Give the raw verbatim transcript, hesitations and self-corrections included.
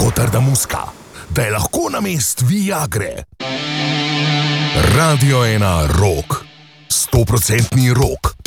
tako trda muska, da je lahko namest Viagre. Radio ena rock. Stoprocentni rock.